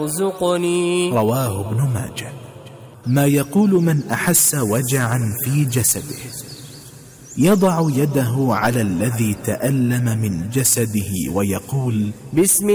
ارزقني. رواه ابن ماجه. ما يقول من أحس وجعا في جسده: يضع يده على الذي تألم من جسده ويقول: بسم